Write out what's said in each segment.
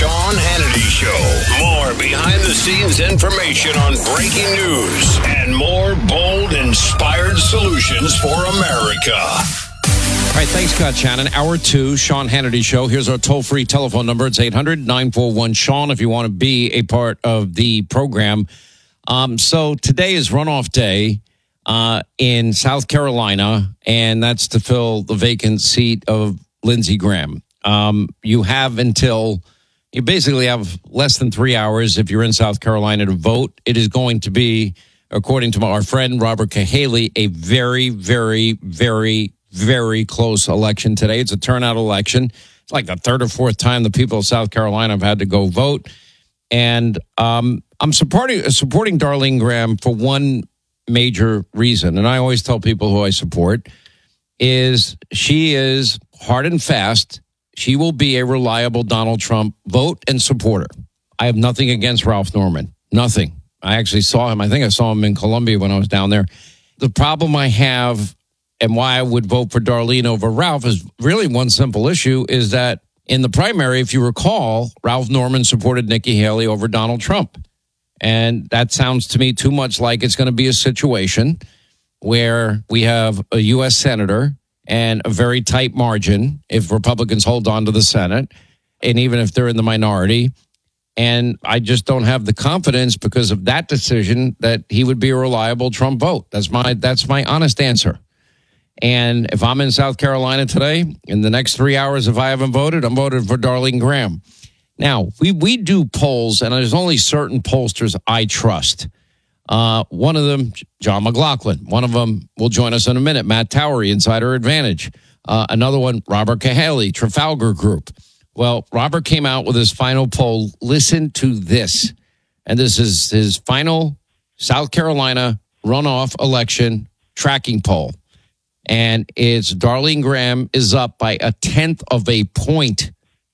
Sean Hannity Show. More behind-the-scenes information on breaking news and more bold, inspired solutions for America. All right, thanks, Scott Shannon. Hour 2, Sean Hannity Show. Here's our toll-free telephone number. It's 800-941-SEAN if you want to be a part of the program. So today is runoff day in South Carolina, and that's to fill the vacant seat of Lindsey Graham. You basically have less than 3 hours if you're in South Carolina to vote. It is going to be, according to our friend Robert Cahaly, a very, very, very, very close election today. It's a turnout election. It's like the third or fourth time the people of South Carolina have had to go vote. And I'm supporting Darlene Graham for one major reason. And I always tell people who I support is she is hard and fast. She will be a reliable Donald Trump vote and supporter. I have nothing against Ralph Norman. Nothing. I actually saw him. I think I saw him in Columbia when I was down there. The problem I have and why I would vote for Darlene over Ralph is really one simple issue, is that in the primary, if you recall, Ralph Norman supported Nikki Haley over Donald Trump. And that sounds to me too much like it's going to be a situation where we have a U.S. senator and a very tight margin if Republicans hold on to the Senate, and even if they're in the minority. And I just don't have the confidence because of that decision that he would be a reliable Trump vote. That's my honest answer. And if I'm in South Carolina today, in the next 3 hours, if I haven't voted, I'm voted for Darlene Graham. Now, we do polls, and there's only certain pollsters I trust. One of them, John McLaughlin. One of them will join us in a minute, Matt Towery, Insider Advantage. Another one, Robert Cahaly, Trafalgar Group. Well, Robert came out with his final poll. Listen to this. And this is his final South Carolina runoff election tracking poll. And it's Darlene Graham is up by a tenth of a point,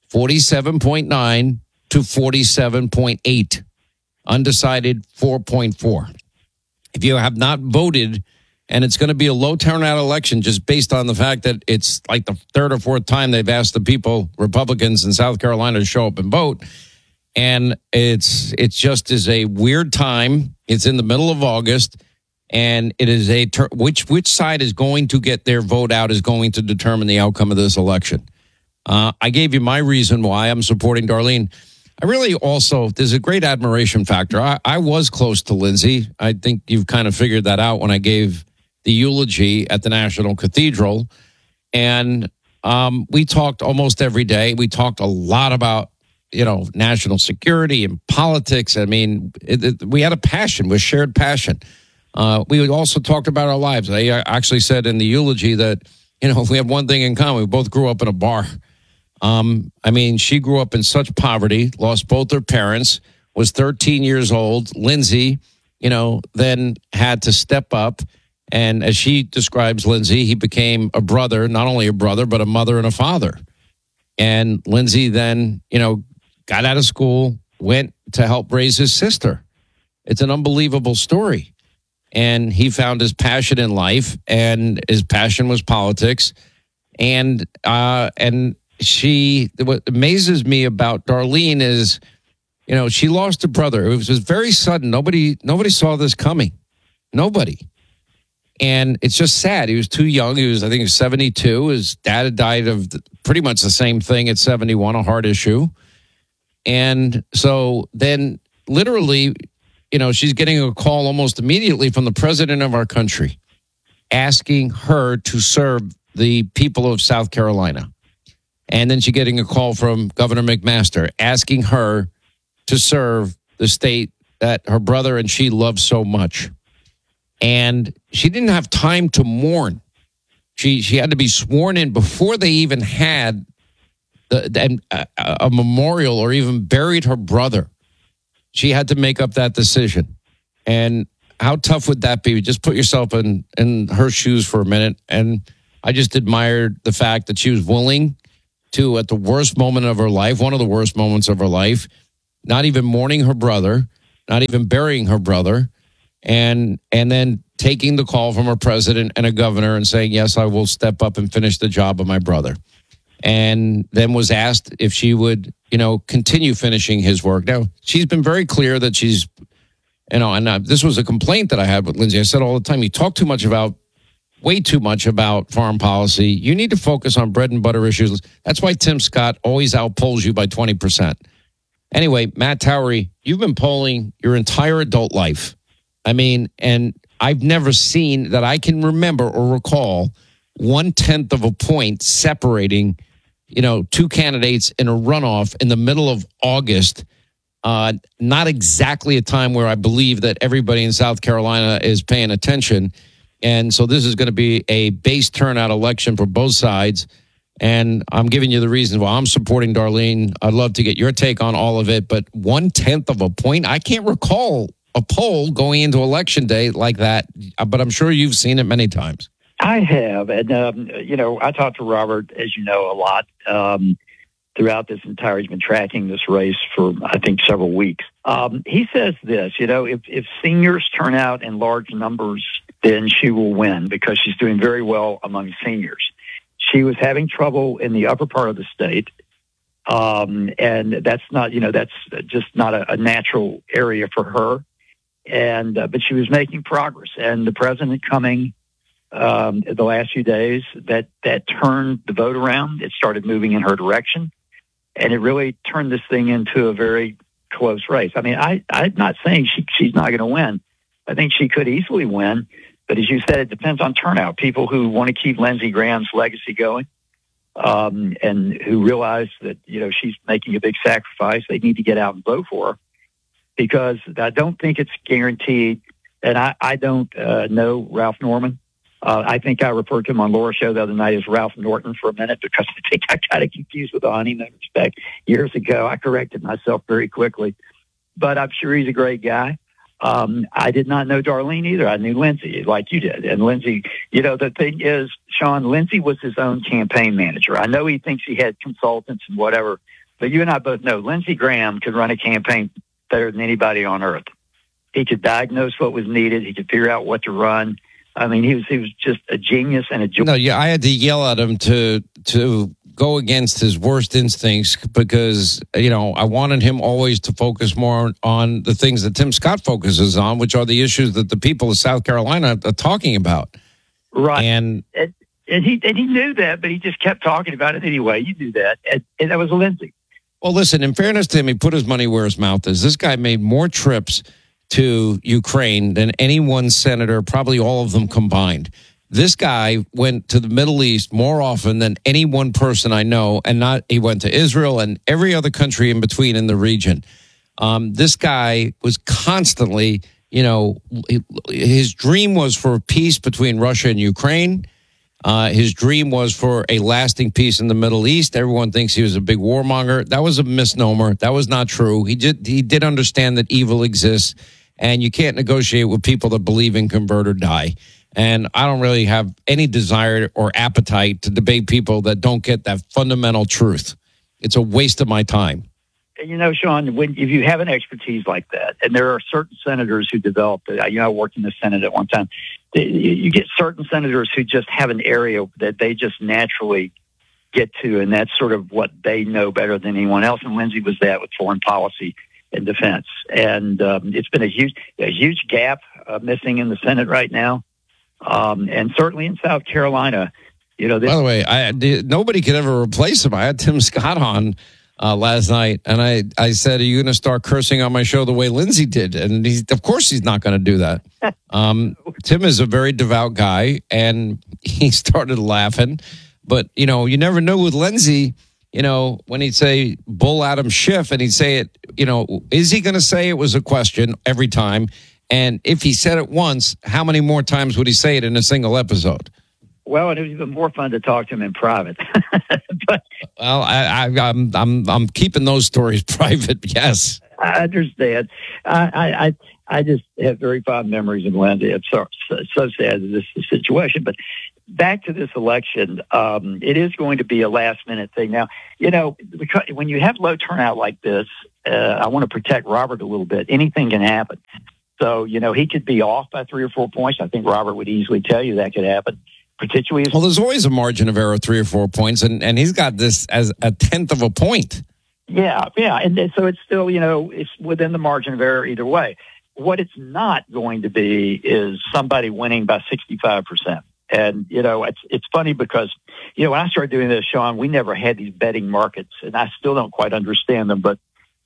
47.9 to 47.8. Undecided, 4.4. If you have not voted, and it's going to be a low turnout election just based on the fact that it's like the third or fourth time they've asked the people, Republicans in South Carolina, to show up and vote. And it's just is a weird time. It's in the middle of August. And it is which side is going to get their vote out is going to determine the outcome of this election. I gave you my reason why I'm supporting Darlene. I really also, there's a great admiration factor. I was close to Lindsey. I think you've kind of figured that out when I gave the eulogy at the National Cathedral. And we talked almost every day. We talked a lot about, national security and politics. I mean, we had a passion, we shared passion. We also talked about our lives. I actually said in the eulogy that, we have one thing in common. We both grew up in a bar. She grew up in such poverty, lost both her parents, was 13 years old. Lindsey, then had to step up. And as she describes Lindsey, he became a brother, not only a brother, but a mother and a father. And Lindsey then, got out of school, went to help raise his sister. It's an unbelievable story. And he found his passion in life, and his passion was politics. And what amazes me about Darlene is, she lost a brother. It was very sudden. Nobody saw this coming. Nobody. And it's just sad. He was too young. He was 72. His dad had died of pretty much the same thing at 71, a heart issue. And so then literally, she's getting a call almost immediately from the president of our country asking her to serve the people of South Carolina. And then she's getting a call from Governor McMaster asking her to serve the state that her brother and she love so much. And she didn't have time to mourn. She had to be sworn in before they even had a memorial or even buried her brother. She had to make up that decision. And how tough would that be? Just put yourself in her shoes for a minute. And I just admired the fact that she was willing to, at the worst moment of her life, one of the worst moments of her life, not even mourning her brother, not even burying her brother, and then taking the call from a president and a governor and saying, yes, I will step up and finish the job of my brother. and then was asked if she would, continue finishing his work. Now, she's been very clear that she's, and this was a complaint that I had with Lindsey. I said all the time, you talk way too much about foreign policy. You need to focus on bread and butter issues. That's why Tim Scott always outpolls you by 20%. Anyway, Matt Towery, you've been polling your entire adult life. I mean, and I've never seen that I can remember or recall 1/10 of a point separating, two candidates in a runoff in the middle of August. Not exactly a time where I believe that everybody in South Carolina is paying attention. And so this is going to be a base turnout election for both sides. And I'm giving you the reasons why I'm supporting Darlene. I'd love to get your take on all of it. But 1/10 of a point, I can't recall a poll going into Election Day like that. But I'm sure you've seen it many times. I have. And, I talked to Robert, as you know, a lot throughout this entire, he's been tracking this race for, I think, several weeks. He says this, if seniors turn out in large numbers, then she will win because she's doing very well among seniors. She was having trouble in the upper part of the state. And that's not, that's just not a natural area for her. And, but she was making progress, and the president coming, the last few days that turned the vote around. It started moving in her direction, and it really turned this thing into a very close race. I mean, I'm not saying she's not going to win. I think she could easily win, but as you said, it depends on turnout. People who want to keep Lindsey Graham's legacy going, and who realize that, she's making a big sacrifice, they need to get out and vote for her, because I don't think it's guaranteed. And I don't know Ralph Norman. I think I referred to him on Laura's show the other night as Ralph Norton for a minute, because I think I got it confused with Ani in respect years ago. I corrected myself very quickly, but I'm sure he's a great guy. I did not know Darlene either. I knew Lindsey like you did. And Lindsey, the thing is, Sean, Lindsey was his own campaign manager. I know he thinks he had consultants and whatever, but you and I both know Lindsey Graham could run a campaign better than anybody on earth. He could diagnose what was needed. He could figure out what to run. I mean, he was just a genius and a joy. No, yeah, I had to yell at him to go against his worst instincts, because, I wanted him always to focus more on the things that Tim Scott focuses on, which are the issues that the people of South Carolina are talking about. Right. And he knew that, but he just kept talking about it anyway. You knew that. And that was Lindsey. Well, listen, in fairness to him, he put his money where his mouth is. This guy made more trips to Ukraine than any one senator, probably all of them combined. This guy went to the Middle East more often than any one person I know, and he went to Israel and every other country in between in the region. This guy was constantly, his dream was for peace between Russia and Ukraine. His dream was for a lasting peace in the Middle East. Everyone thinks he was a big warmonger. That was a misnomer. That was not true. He did understand that evil exists, and you can't negotiate with people that believe in convert or die. And I don't really have any desire or appetite to debate people that don't get that fundamental truth. It's a waste of my time. Sean, if you have an expertise like that, and there are certain senators who develop it, I worked in the Senate at one time, you get certain senators who just have an area that they just naturally get to, and that's sort of what they know better than anyone else. And Lindsey was that with foreign policy and defense. And it's been a huge gap missing in the Senate right now. And certainly in South Carolina, by the way, nobody could ever replace him. I had Tim Scott on last night, and I said, "Are you going to start cursing on my show the way Lindsey did?" And of course he's not going to do that. Tim is a very devout guy, and he started laughing. But you never know with Lindsey. When he'd say "Bull Adam Schiff," and he'd say it, is he going to say it was a question every time? And if he said it once, how many more times would he say it in a single episode? Well, and it was even more fun to talk to him in private. But, well, I'm keeping those stories private. Yes, I understand. I just have very fond memories of Lindsey. It's so sad that this is the situation. But back to this election, it is going to be a last minute thing. Now, because when you have low turnout like this, I want to protect Robert a little bit. Anything can happen. So, he could be off by 3 or 4 points. I think Robert would easily tell you that could happen. particularly. Well, there's always a margin of error, 3 or 4 points, and he's got this as a tenth of a point. Yeah, and so it's still, it's within the margin of error either way. What it's not going to be is somebody winning by 65%. And, it's funny because, when I started doing this, Sean, we never had these betting markets, and I still don't quite understand them. But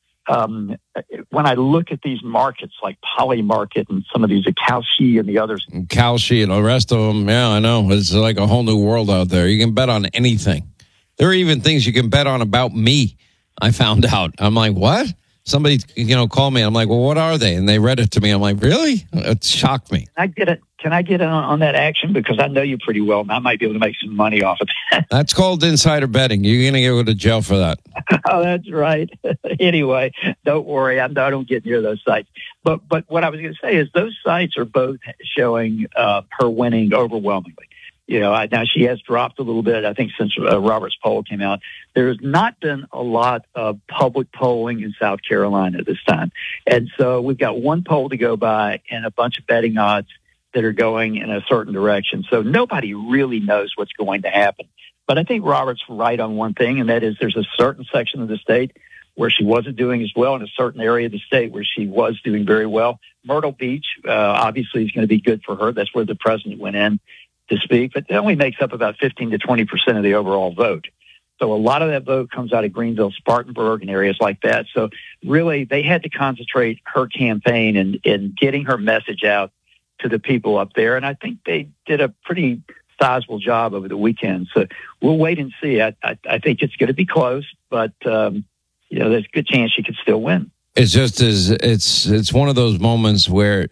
when I look at these markets like Polymarket and some of these, Kalshi and the others. Kalshi and the rest of them, yeah, I know. It's like a whole new world out there. You can bet on anything. There are even things you can bet on about me, I found out. I'm like, what? Somebody, called me. I'm like, well, what are they? And they read it to me. I'm like, really? It shocked me. Can I get in on that action? Because I know you pretty well, and I might be able to make some money off of that. That's called insider betting. You're going to go to jail for that. Oh, that's right. Anyway, don't worry. I don't get near those sites. But what I was going to say is those sites are both showing her winning overwhelmingly. Now she has dropped a little bit, I think, since Robert's poll came out. There has not been a lot of public polling in South Carolina this time. And so we've got one poll to go by and a bunch of betting odds that are going in a certain direction. So nobody really knows what's going to happen. But I think Robert's right on one thing, and that is there's a certain section of the state where she wasn't doing as well, and a certain area of the state where she was doing very well. Myrtle Beach, obviously, is going to be good for her. That's where the president went in to speak, but it only makes up about 15 to 20% of the overall vote. So a lot of that vote comes out of Greenville, Spartanburg, and areas like that. So really, they had to concentrate her campaign in getting her message out to the people up there. And I think they did a pretty sizable job over the weekend. So we'll wait and see. I think it's going to be close, but there's a good chance she could still win. It's just it's one of those moments where,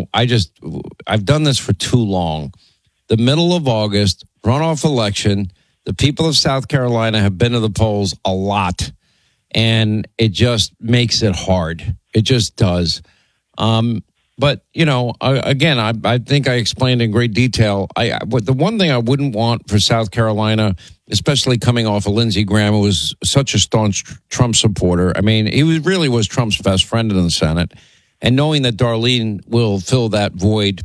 I've done this for too long. The middle of August, runoff election, the people of South Carolina have been to the polls a lot, and it just makes it hard. It just does. But, again, I think I explained in great detail. The one thing I wouldn't want for South Carolina, especially coming off of Lindsey Graham, who was such a staunch Trump supporter. I mean, he really was Trump's best friend in the Senate. And knowing that Darlene will fill that void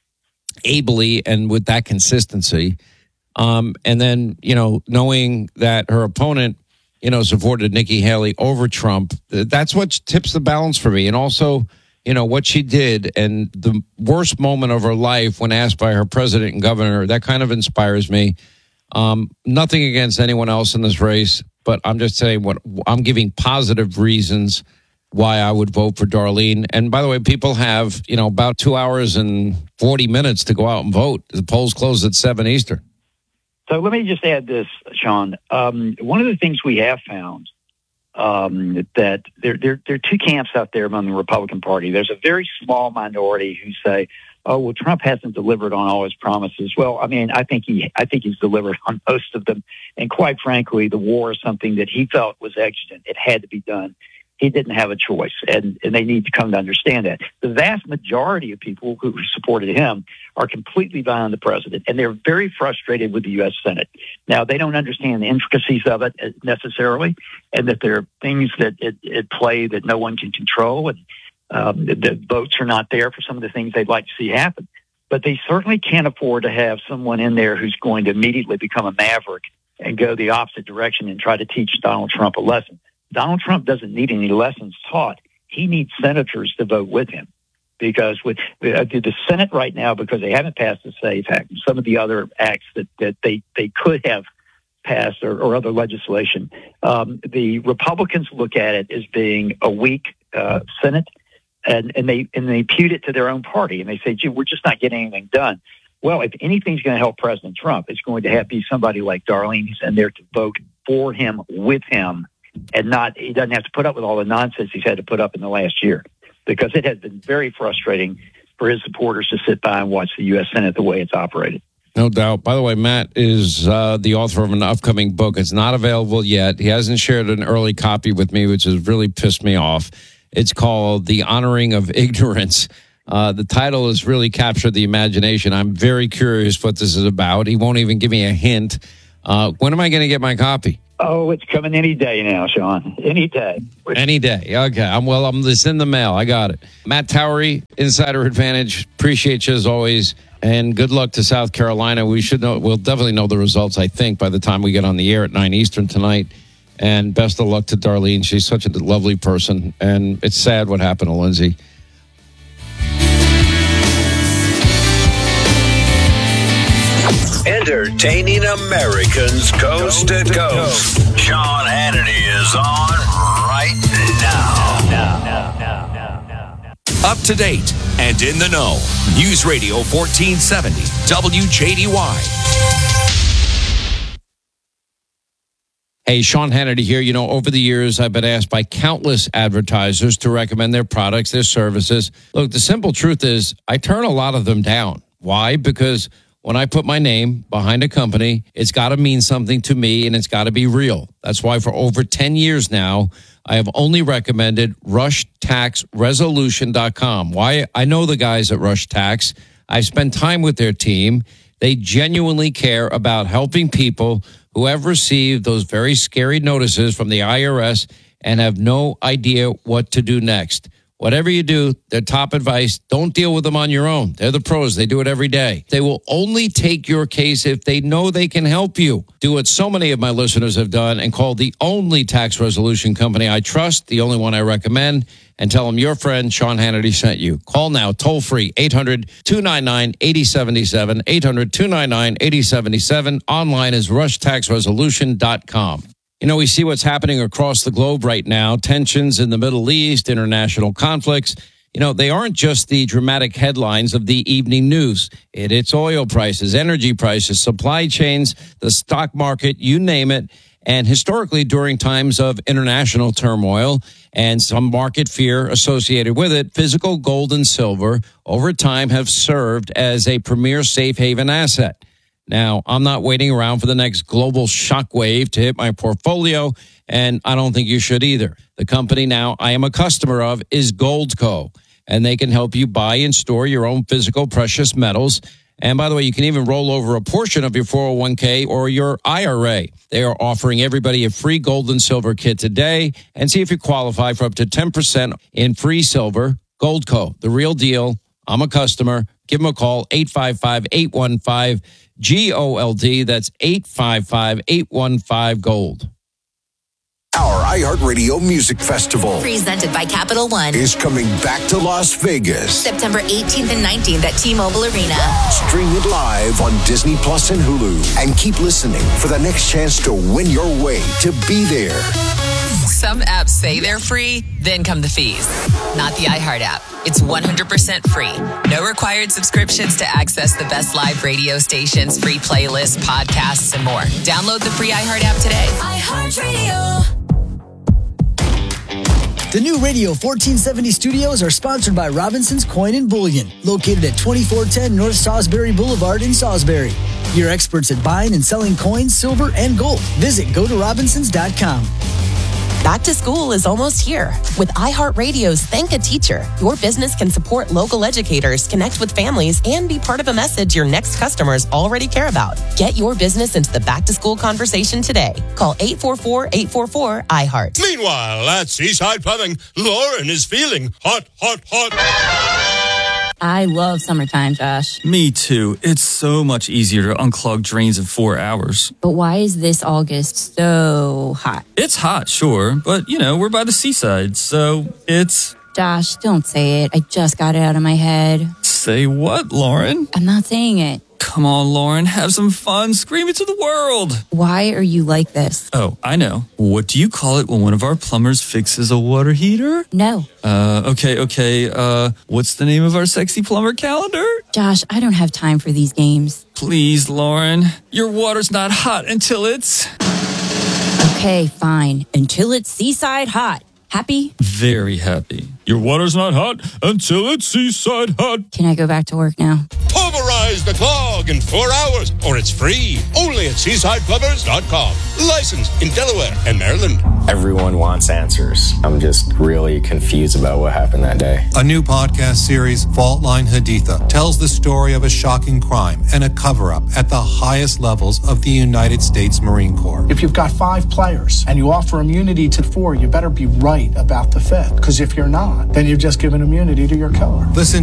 ably and with that consistency. And then, knowing that her opponent, supported Nikki Haley over Trump, that's what tips the balance for me. And also, what she did and the worst moment of her life when asked by her president and governor, that kind of inspires me. Nothing against anyone else in this race, but I'm just saying what I'm giving positive reasons why I would vote for Darlene. And by the way, people have, about 2 hours and 40 minutes to go out and vote. The polls close at 7 Eastern. So let me just add this, Sean. One of the things we have found that there are two camps out there among the Republican Party. There's a very small minority who say, "Oh, well, Trump hasn't delivered on all his promises." Well, I mean, I think he's delivered on most of them. And quite frankly, the war is something that he felt was exigent. It had to be done. He didn't have a choice, and they need to come to understand that. The vast majority of people who supported him are completely behind the president, and they're very frustrated with the U.S. Senate. Now, they don't understand the intricacies of it necessarily, and that there are things that at play that no one can control, and the votes are not there for some of the things they'd like to see happen. But they certainly can't afford to have someone in there who's going to immediately become a maverick and go the opposite direction and try to teach Donald Trump a lesson. Donald Trump doesn't need any lessons taught. He needs senators to vote with him, because with the Senate right now, because they haven't passed the SAFE Act and some of the other acts that they could have passed or other legislation, the Republicans look at it as being a weak Senate, and they impute it to their own party, and they say, "Gee, we're just not getting anything done." Well, if anything's going to help President Trump, it's going to have to be somebody like Darlene who's in there to vote for him, with him, and he doesn't have to put up with all the nonsense he's had to put up in the last year, because it has been very frustrating for his supporters to sit by and watch the U.S. Senate the way it's operated. No doubt. By the way, Matt is the author of an upcoming book. It's not available yet. He hasn't shared an early copy with me, which has really pissed me off. It's called The Honoring of Ignorance. The title has really captured the imagination. I'm very curious what this is about. He won't even give me a hint. When am I going to get my copy? Oh, it's coming any day now, Sean. Any day. Any day. Okay. I'm this in the mail. I got it. Matt Towery, Insider Advantage. Appreciate you as always. And good luck to South Carolina. We'll definitely know the results, I think, by the time we get on the air at 9 Eastern tonight. And best of luck to Darlene. She's such a lovely person. And it's sad what happened to Lindsay. Entertaining Americans coast to coast. Sean Hannity is on right now. Up to date and in the know. News Radio 1470 WJDY. Hey, Sean Hannity here. You know, over the years, I've been asked by countless advertisers to recommend their products, their services. Look, the simple truth is I turn a lot of them down. Why? Because when I put my name behind a company, it's got to mean something to me and it's got to be real. That's why for over 10 years now, I have only recommended RushTaxResolution.com. Why? I know the guys at Rush Tax. I've spent time with their team. They genuinely care about helping people who have received those very scary notices from the IRS and have no idea what to do next. Whatever you do, their top advice, don't deal with them on your own. They're the pros. They do it every day. They will only take your case if they know they can help you. Do what so many of my listeners have done and call the only tax resolution company I trust, the only one I recommend, and tell them your friend Sean Hannity sent you. Call now, toll free, 800-299-8077, 800-299-8077. Online is rushtaxresolution.com. You know, we see what's happening across the globe right now, tensions in the Middle East, international conflicts. You know, they aren't just the dramatic headlines of the evening news. It's oil prices, energy prices, supply chains, the stock market, you name it. And historically, during times of international turmoil and some market fear associated with it, physical gold and silver over time have served as a premier safe haven asset. Now, I'm not waiting around for the next global shockwave to hit my portfolio, and I don't think you should either. The company now I am a customer of is Goldco, and they can help you buy and store your own physical precious metals. And by the way, you can even roll over a portion of your 401k or your IRA. They are offering everybody a free gold and silver kit today, and see if you qualify for up to 10% in free silver. Goldco, the real deal. I'm a customer. Give them a call, 855-815-GOLD. That's 855-815-GOLD. Our iHeartRadio Music Festival, presented by Capital One, is coming back to Las Vegas. September 18th and 19th at T-Mobile Arena. Stream it live on Disney Plus and Hulu. And keep listening for the next chance to win your way to be there. Some apps say they're free, then come the fees. Not the iHeart app. It's 100% free. No required subscriptions to access the best live radio stations, free playlists, podcasts, and more. Download the free iHeart app today. iHeartRadio. The new Radio 1470 studios are sponsored by Robinson's Coin and Bullion, located at 2410 North Salisbury Boulevard in Salisbury. Your experts at buying and selling coins, silver, and gold. Visit GoToRobinsons.com. Back to school is almost here. With iHeartRadio's Thank a Teacher, your business can support local educators, connect with families, and be part of a message your next customers already care about. Get your business into the back-to-school conversation today. Call 844-844-iHeart. Meanwhile, at Seaside Plumbing, Lauren is feeling hot. I love summertime, Josh. Me too. It's so much easier to unclog drains in 4 hours. But why is this August so hot? It's hot, sure, but, we're by the seaside, so it's... Josh, don't say it. I just got it out of my head. Say what, Lauren? I'm not saying it. Come on, Lauren. Have some fun. Scream it to the world. Why are you like this? Oh, I know. What do you call it when one of our plumbers fixes a water heater? No. Okay. What's the name of our sexy plumber calendar? Josh, I don't have time for these games. Please, Lauren. Your water's not hot until it's... Okay, fine. Until it's seaside hot. Happy? Very happy. Your water's not hot until it's seaside hot. Can I go back to work now? Pulverize the clog in 4 hours, or it's free. Only at SeasidePlumbers.com. Licensed in Delaware and Maryland. Everyone wants answers. I'm just really confused about what happened that day. A new podcast series, Fault Line Haditha, tells the story of a shocking crime and a cover-up at the highest levels of the United States Marine Corps. If you've got 5 players and you offer immunity to 4, you better be right about the 5th. Because if you're not, then you've just given immunity to your killer. Listen